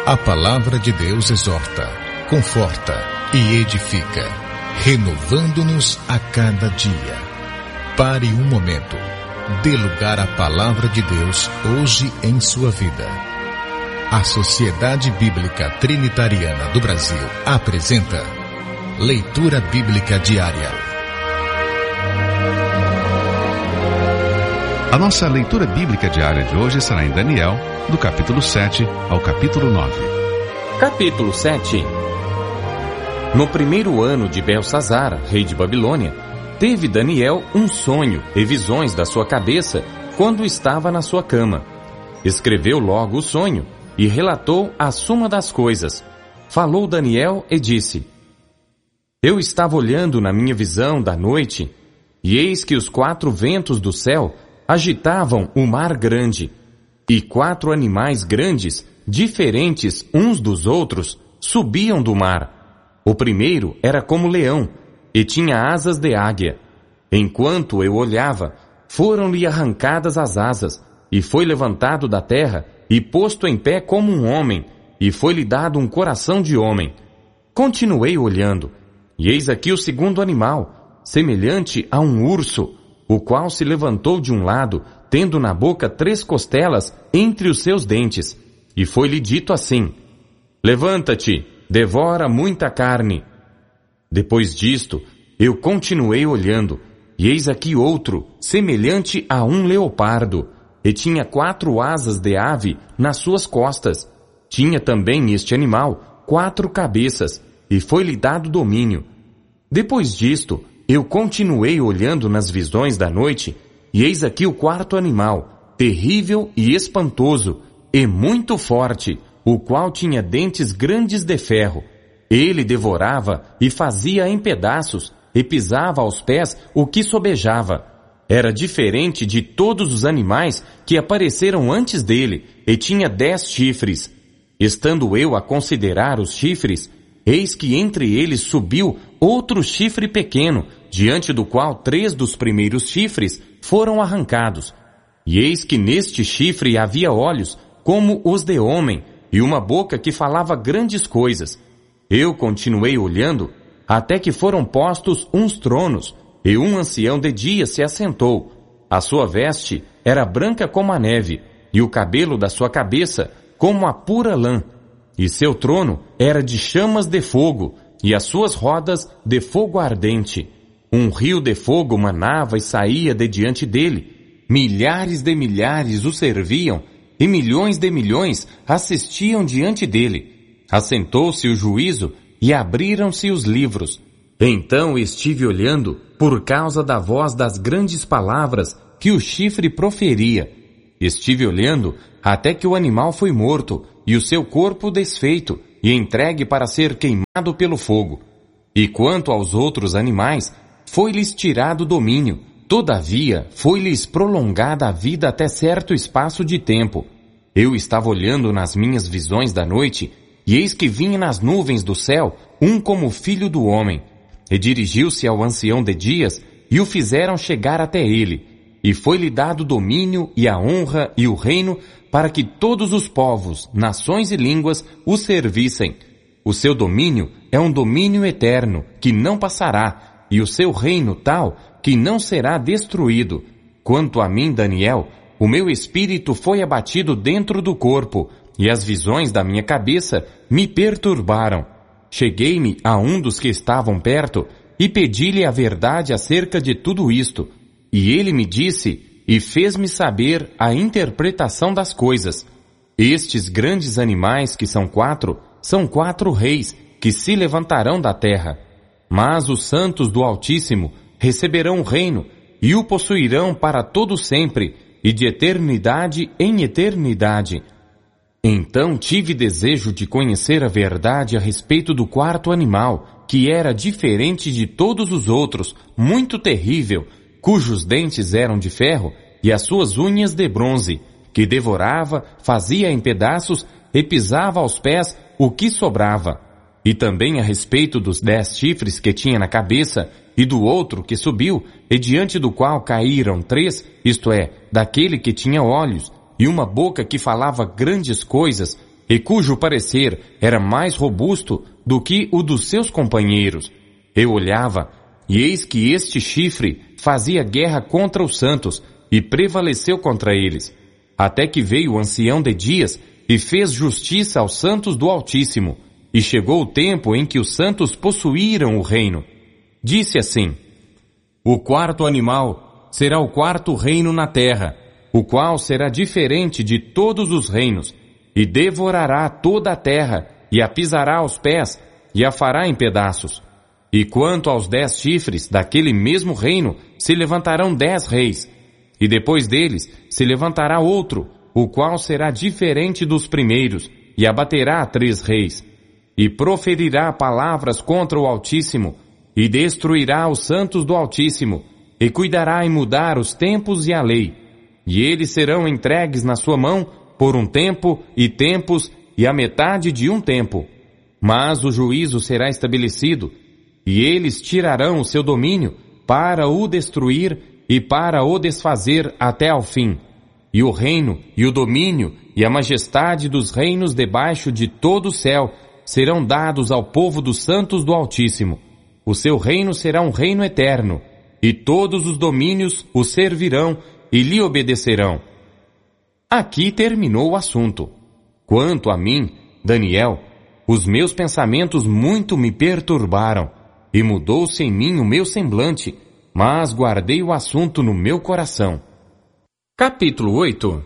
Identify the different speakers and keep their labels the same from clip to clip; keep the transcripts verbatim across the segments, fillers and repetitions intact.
Speaker 1: A palavra de Deus exorta, conforta e edifica, renovando-nos a cada dia. Pare um momento. Dê lugar à palavra de Deus hoje em sua vida. A Sociedade Bíblica Trinitariana do Brasil apresenta Leitura Bíblica Diária.
Speaker 2: A nossa leitura bíblica diária de hoje será em Daniel, do capítulo sete ao capítulo nove.
Speaker 3: Capítulo sete. No primeiro ano de Belsazar, rei de Babilônia, teve Daniel um sonho e visões da sua cabeça quando estava na sua cama. Escreveu logo o sonho e relatou a suma das coisas. Falou Daniel e disse: Eu estava olhando na minha visão da noite, e eis que os quatro ventos do céu agitavam o mar grande, e quatro animais grandes, diferentes uns dos outros, subiam do mar. O primeiro era como leão, e tinha asas de águia. Enquanto eu olhava, foram-lhe arrancadas as asas, e foi levantado da terra, e posto em pé como um homem, e foi-lhe dado um coração de homem. Continuei olhando, e eis aqui o segundo animal, semelhante a um urso, o qual se levantou de um lado, tendo na boca três costelas entre os seus dentes. E foi-lhe dito assim: Levanta-te, devora muita carne. Depois disto, eu continuei olhando, e eis aqui outro, semelhante a um leopardo, e tinha quatro asas de ave nas suas costas. Tinha também este animal quatro cabeças, e foi-lhe dado domínio. Depois disto, eu continuei olhando nas visões da noite, e eis aqui o quarto animal, terrível e espantoso, e muito forte, o qual tinha dentes grandes de ferro. Ele devorava e fazia em pedaços, e pisava aos pés o que sobejava. Era diferente de todos os animais que apareceram antes dele, e tinha dez chifres. Estando eu a considerar os chifres, eis que entre eles subiu outro chifre pequeno, diante do qual três dos primeiros chifres foram arrancados. E eis que neste chifre havia olhos como os de homem, e uma boca que falava grandes coisas. Eu continuei olhando, até que foram postos uns tronos, e um ancião de dia se assentou. A sua veste era branca como a neve, e o cabelo da sua cabeça como a pura lã. E seu trono era de chamas de fogo, e as suas rodas de fogo ardente. Um rio de fogo manava e saía de diante dele. Milhares de milhares o serviam, e milhões de milhões assistiam diante dele. Assentou-se o juízo, e abriram-se os livros. Então estive olhando, por causa da voz das grandes palavras que o chifre proferia. Estive olhando, até que o animal foi morto, e o seu corpo desfeito, e entregue para ser queimado pelo fogo. E quanto aos outros animais, foi-lhes tirado o domínio, todavia foi-lhes prolongada a vida até certo espaço de tempo. Eu estava olhando nas minhas visões da noite, e eis que vinha nas nuvens do céu um como filho do homem, e dirigiu-se ao ancião de dias, e o fizeram chegar até ele, e foi-lhe dado o domínio e a honra e o reino, para que todos os povos, nações e línguas o servissem. O seu domínio é um domínio eterno, que não passará, e o seu reino tal, que não será destruído. Quanto a mim, Daniel, o meu espírito foi abatido dentro do corpo, e as visões da minha cabeça me perturbaram. Cheguei-me a um dos que estavam perto, e pedi-lhe a verdade acerca de tudo isto. E ele me disse, e fez-me saber a interpretação das coisas. Estes grandes animais, que são quatro, são quatro reis, que se levantarão da terra. Mas os santos do Altíssimo receberão o reino, e o possuirão para todo sempre, e de eternidade em eternidade. Então tive desejo de conhecer a verdade a respeito do quarto animal, que era diferente de todos os outros, muito terrível, cujos dentes eram de ferro e as suas unhas de bronze, que devorava, fazia em pedaços e pisava aos pés o que sobrava. E também a respeito dos dez chifres que tinha na cabeça, e do outro que subiu, e diante do qual caíram três, isto é, daquele que tinha olhos, e uma boca que falava grandes coisas, e cujo parecer era mais robusto do que o dos seus companheiros. Eu olhava, e eis que este chifre fazia guerra contra os santos, e prevaleceu contra eles, até que veio o ancião de dias, e fez justiça aos santos do Altíssimo, e chegou o tempo em que os santos possuíram o reino. Disse assim: o quarto animal será o quarto reino na terra, o qual será diferente de todos os reinos, e devorará toda a terra, e a pisará aos pés, e a fará em pedaços. E quanto aos dez chifres daquele mesmo reino, se levantarão dez reis, e depois deles se levantará outro, o qual será diferente dos primeiros, e abaterá três reis, e proferirá palavras contra o Altíssimo, e destruirá os santos do Altíssimo, e cuidará em mudar os tempos e a lei, e eles serão entregues na sua mão por um tempo e tempos e a metade de um tempo. Mas o juízo será estabelecido, e eles tirarão o seu domínio para o destruir e para o desfazer até ao fim. E o reino, e o domínio, e a majestade dos reinos debaixo de todo o céu serão dados ao povo dos santos do Altíssimo. O seu reino será um reino eterno, e todos os domínios o servirão e lhe obedecerão. Aqui terminou o assunto. Quanto a mim, Daniel, os meus pensamentos muito me perturbaram, e mudou-se em mim o meu semblante, mas guardei o assunto no meu coração. Capítulo oito.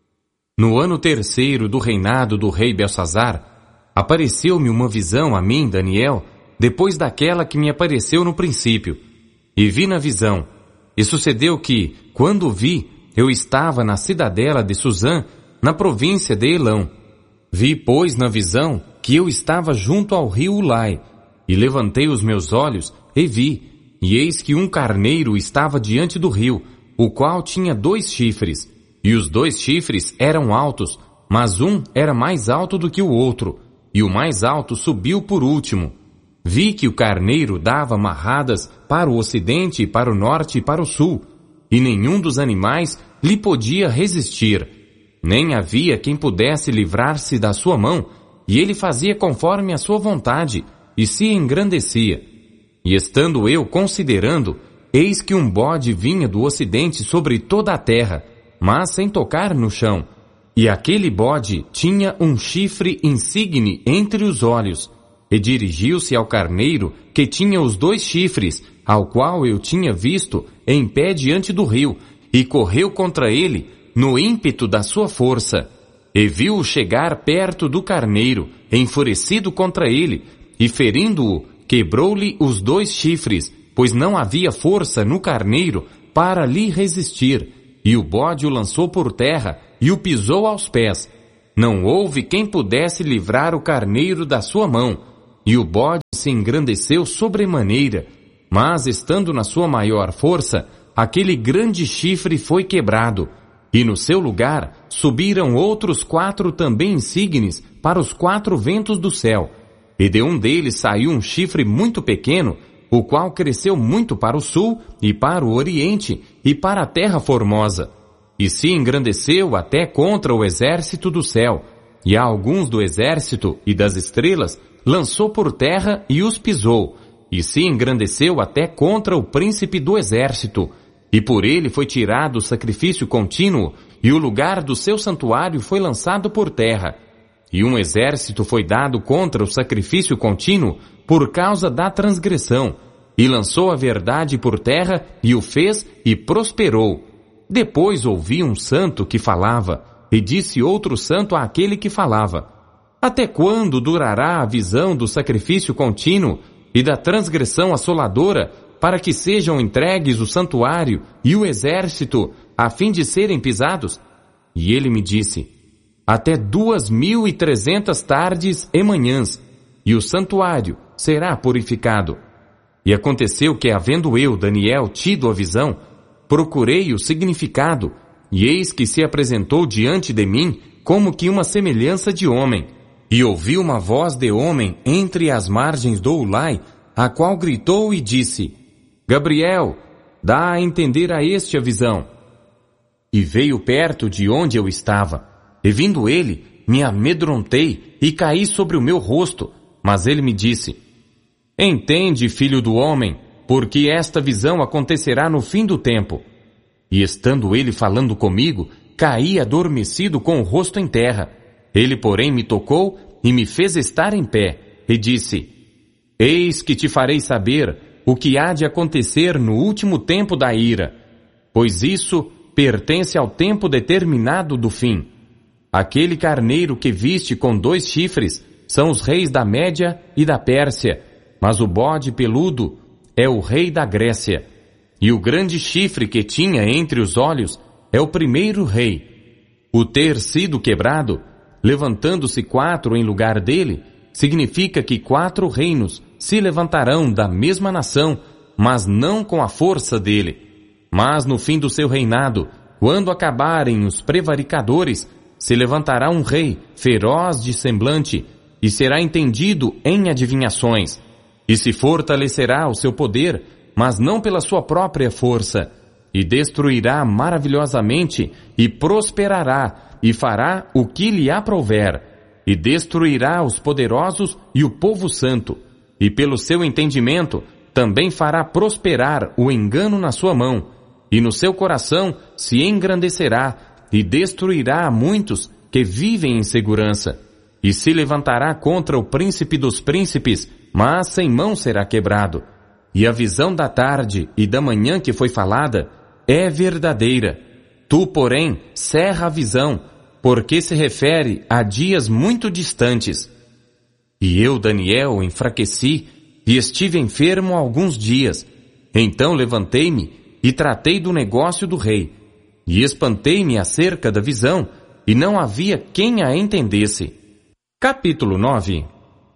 Speaker 3: No ano terceiro do reinado do rei Belsazar, apareceu-me uma visão a mim, Daniel, depois daquela que me apareceu no princípio. E vi na visão, e sucedeu que, quando vi, eu estava na cidadela de Susã, na província de Elão. Vi, pois, na visão, que eu estava junto ao rio Ulai, e levantei os meus olhos, e vi, e eis que um carneiro estava diante do rio, o qual tinha dois chifres, e os dois chifres eram altos, mas um era mais alto do que o outro, e o mais alto subiu por último. Vi que o carneiro dava marradas para o ocidente, para o norte e para o sul, e nenhum dos animais lhe podia resistir, nem havia quem pudesse livrar-se da sua mão, e ele fazia conforme a sua vontade, e se engrandecia. E estando eu considerando, eis que um bode vinha do ocidente sobre toda a terra, mas sem tocar no chão, e aquele bode tinha um chifre insigne entre os olhos, e dirigiu-se ao carneiro que tinha os dois chifres, ao qual eu tinha visto em pé diante do rio, e correu contra ele no ímpeto da sua força, e viu-o chegar perto do carneiro, enfurecido contra ele, e ferindo-o, quebrou-lhe os dois chifres, pois não havia força no carneiro para lhe resistir, e o bode o lançou por terra e o pisou aos pés. Não houve quem pudesse livrar o carneiro da sua mão, e o bode se engrandeceu sobremaneira, mas estando na sua maior força, aquele grande chifre foi quebrado, e no seu lugar subiram outros quatro também insígnes para os quatro ventos do céu, e de um deles saiu um chifre muito pequeno, o qual cresceu muito para o sul e para o oriente e para a terra formosa, e se engrandeceu até contra o exército do céu, e a alguns do exército e das estrelas lançou por terra e os pisou, e se engrandeceu até contra o príncipe do exército, e por ele foi tirado o sacrifício contínuo, e o lugar do seu santuário foi lançado por terra. E um exército foi dado contra o sacrifício contínuo por causa da transgressão, e lançou a verdade por terra, e o fez, e prosperou. Depois ouvi um santo que falava, e disse outro santo àquele que falava: até quando durará a visão do sacrifício contínuo e da transgressão assoladora, para que sejam entregues o santuário e o exército, a fim de serem pisados? E ele me disse: até duas mil e trezentas tardes e manhãs, e o santuário será purificado. E aconteceu que, havendo eu, Daniel, tido a visão, procurei o significado, e eis que se apresentou diante de mim como que uma semelhança de homem, e ouvi uma voz de homem entre as margens do Ulai, a qual gritou e disse: Gabriel, dá a entender a este a visão. E veio perto de onde eu estava, e vindo ele, me amedrontei e caí sobre o meu rosto. Mas ele me disse: Entende, filho do homem, porque esta visão acontecerá no fim do tempo. E estando ele falando comigo, caí adormecido com o rosto em terra. Ele, porém, me tocou e me fez estar em pé, e disse: Eis que te farei saber o que há de acontecer no último tempo da ira, pois isso pertence ao tempo determinado do fim. Aquele carneiro que viste com dois chifres são os reis da Média e da Pérsia, mas o bode peludo é o rei da Grécia. E o grande chifre que tinha entre os olhos é o primeiro rei. O ter sido quebrado, levantando-se quatro em lugar dele, significa que quatro reinos se levantarão da mesma nação, mas não com a força dele. Mas no fim do seu reinado, quando acabarem os prevaricadores, se levantará um rei feroz de semblante e será entendido em adivinhações, e se fortalecerá o seu poder, mas não pela sua própria força, e destruirá maravilhosamente e prosperará e fará o que lhe aprouver, e destruirá os poderosos e o povo santo, e pelo seu entendimento também fará prosperar o engano na sua mão, e no seu coração se engrandecerá e destruirá a muitos que vivem em segurança, e se levantará contra o príncipe dos príncipes, mas sem mão será quebrado. E a visão da tarde e da manhã que foi falada é verdadeira. Tu, porém, cerra a visão, porque se refere a dias muito distantes. E eu, Daniel, enfraqueci e estive enfermo alguns dias. Então levantei-me e tratei do negócio do rei, e espantei-me acerca da visão, e não havia quem a entendesse. Capítulo nove.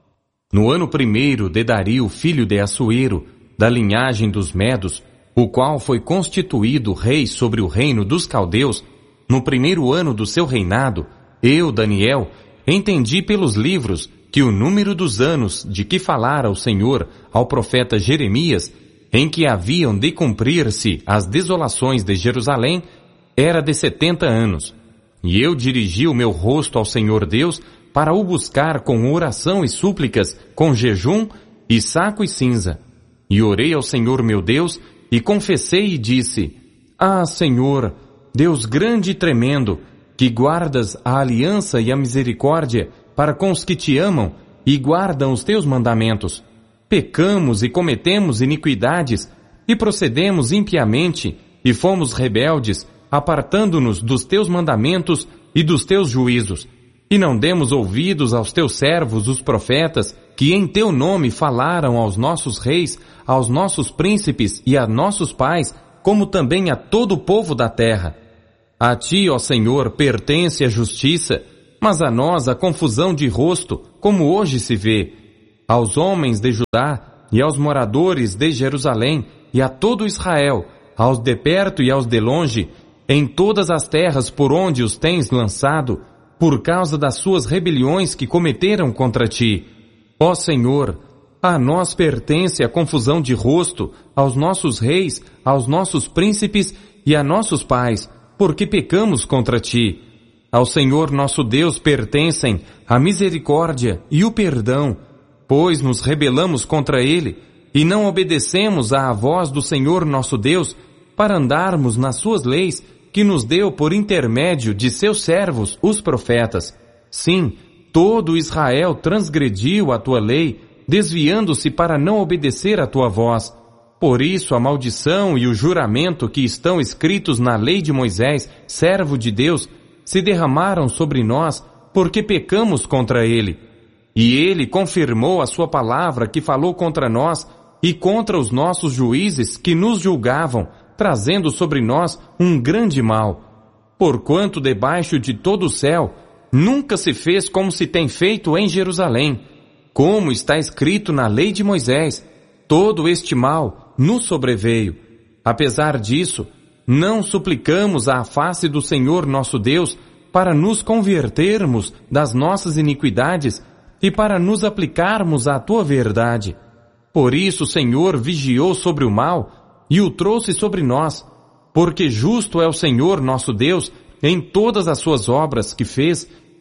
Speaker 3: No ano primeiro de Dario, filho de Assuero, da linhagem dos Medos, o qual foi constituído rei sobre o reino dos caldeus, no primeiro ano do seu reinado, eu, Daniel, entendi pelos livros que o número dos anos de que falara o Senhor ao profeta Jeremias, em que haviam de cumprir-se as desolações de Jerusalém, era de setenta anos. E eu dirigi o meu rosto ao Senhor Deus para o buscar com oração e súplicas, com jejum e saco e cinza. E orei ao Senhor meu Deus, e confessei e disse: Ah, Senhor, Deus grande e tremendo, que guardas a aliança e a misericórdia para com os que te amam e guardam os teus mandamentos. Pecamos e cometemos iniquidades, e procedemos impiamente, e fomos rebeldes, apartando-nos dos teus mandamentos e dos teus juízos. E não demos ouvidos aos teus servos, os profetas, que em teu nome falaram aos nossos reis, aos nossos príncipes e a nossos pais, como também a todo o povo da terra. A ti, ó Senhor, pertence a justiça, mas a nós a confusão de rosto, como hoje se vê. Aos homens de Judá e aos moradores de Jerusalém e a todo Israel, aos de perto e aos de longe, em todas as terras por onde os tens lançado, por causa das suas rebeliões que cometeram contra ti. Ó Senhor, a nós pertence a confusão de rosto, aos nossos reis, aos nossos príncipes e a nossos pais, porque pecamos contra ti. Ao Senhor nosso Deus pertencem a misericórdia e o perdão, pois nos rebelamos contra ele e não obedecemos à voz do Senhor nosso Deus para andarmos nas suas leis que nos deu por intermédio de seus servos, os profetas. Sim, todo Israel transgrediu a tua lei, desviando-se para não obedecer à tua voz. Por isso a maldição e o juramento que estão escritos na lei de Moisés, servo de Deus, se derramaram sobre nós, porque pecamos contra ele. E ele confirmou a sua palavra que falou contra nós e contra os nossos juízes que nos julgavam, trazendo sobre nós um grande mal. Porquanto debaixo de todo o céu nunca se fez como se tem feito em Jerusalém, como está escrito na lei de Moisés, todo este mal nos sobreveio. Apesar disso, não suplicamos à face do Senhor nosso Deus para nos convertermos das nossas iniquidades e para nos aplicarmos à tua verdade. Por isso o Senhor vigiou sobre o mal e o trouxe sobre nós, porque justo é o Senhor nosso Deus em todas as suas obras que fez,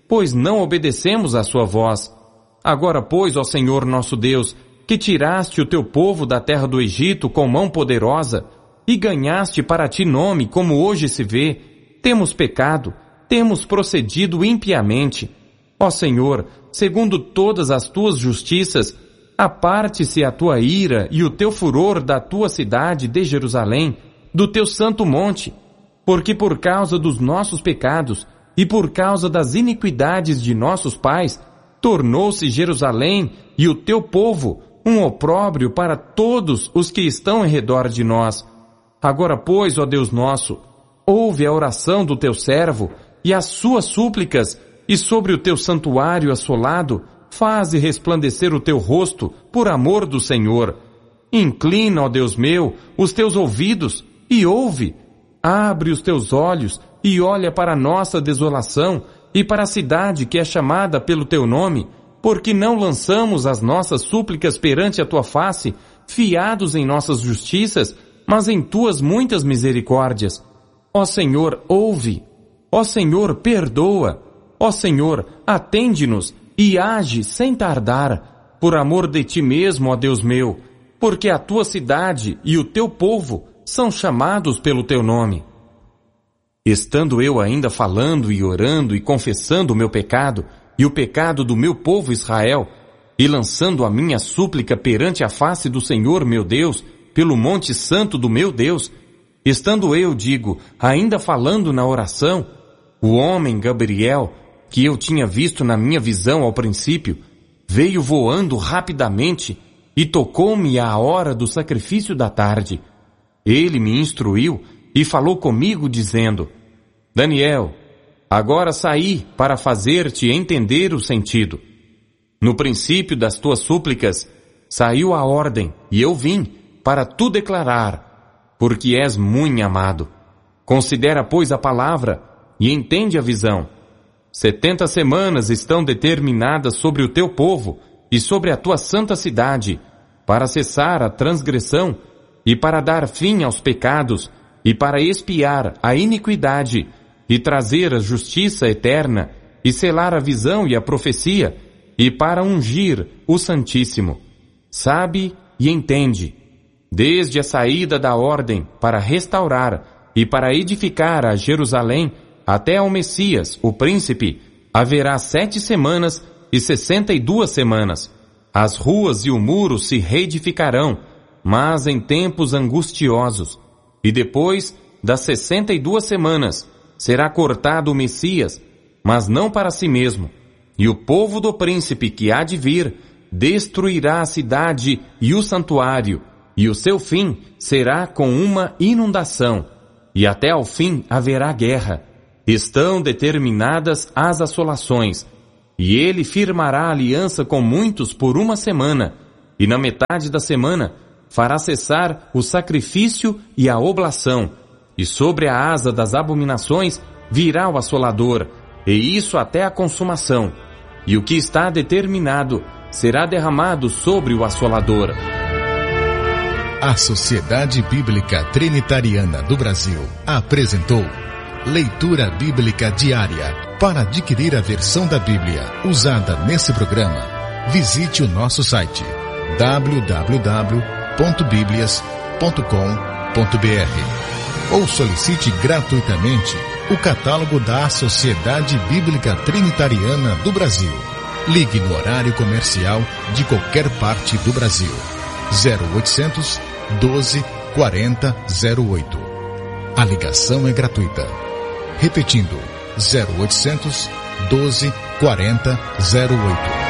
Speaker 3: pois não obedecemos à sua voz. Agora, pois, ó Senhor nosso Deus, que tiraste o teu povo da terra do Egito com mão poderosa, e ganhaste para ti nome, como hoje se vê, temos pecado, temos procedido impiamente. Ó Senhor, segundo todas as tuas justiças, aparte-se a tua ira e o teu furor da tua cidade de Jerusalém, do teu santo monte, porque por causa dos nossos pecados e por causa das iniquidades de nossos pais, tornou-se Jerusalém e o teu povo um opróbrio para todos os que estão em redor de nós. Agora, pois, ó Deus nosso, ouve a oração do teu servo e as suas súplicas, e sobre o teu santuário assolado, faze resplandecer o teu rosto por amor do Senhor. Inclina, ó Deus meu, os teus ouvidos e ouve. Abre os teus olhos e olha para a nossa desolação e para a cidade que é chamada pelo teu nome, porque não lançamos as nossas súplicas perante a tua face, fiados em nossas justiças, mas em tuas muitas misericórdias. Ó Senhor, ouve. Ó Senhor, perdoa. Ó Senhor, atende-nos e age sem tardar, por amor de ti mesmo, ó Deus meu, porque a tua cidade e o teu povo são chamados pelo teu nome. Estando eu ainda falando e orando e confessando o meu pecado e o pecado do meu povo Israel, e lançando a minha súplica perante a face do Senhor meu Deus, pelo monte santo do meu Deus, estando eu, digo, ainda falando na oração, o homem Gabriel, que eu tinha visto na minha visão ao princípio, veio voando rapidamente e tocou-me à hora do sacrifício da tarde. Ele me instruiu e falou comigo dizendo: Daniel, agora saí para fazer-te entender o sentido. No princípio das tuas súplicas, saiu a ordem, e eu vim para tu declarar, porque és muito amado. Considera, pois, a palavra e entende a visão. Setenta semanas estão determinadas sobre o teu povo e sobre a tua santa cidade, para cessar a transgressão e para dar fim aos pecados e para expiar a iniquidade e trazer a justiça eterna e selar a visão e a profecia e para ungir o Santíssimo. Sabe e entende. Desde a saída da ordem para restaurar e para edificar a Jerusalém até ao Messias, o príncipe, haverá sete semanas e sessenta e duas semanas. As ruas e o muro se reedificarão, mas em tempos angustiosos. E depois das sessenta e duas semanas, será cortado o Messias, mas não para si mesmo. E o povo do príncipe que há de vir destruirá a cidade e o santuário, e o seu fim será com uma inundação, e até ao fim haverá guerra. Estão determinadas as assolações, e ele firmará aliança com muitos por uma semana, e na metade da semana fará cessar o sacrifício e a oblação, e sobre a asa das abominações virá o assolador, e isso até a consumação, e o que está determinado será derramado sobre o assolador.
Speaker 1: A Sociedade Bíblica Trinitariana do Brasil apresentou Leitura Bíblica Diária. Para adquirir a versão da Bíblia usada nesse programa, visite o nosso site w w w ponto biblias ponto com ponto b r ou solicite gratuitamente o catálogo da Sociedade Bíblica Trinitariana do Brasil. Ligue no horário comercial de qualquer parte do Brasil. zero oitocentos, doze, quarenta, zero oito. A ligação é gratuita. Repetindo, zero oitocentos, doze, quarenta, zero oito.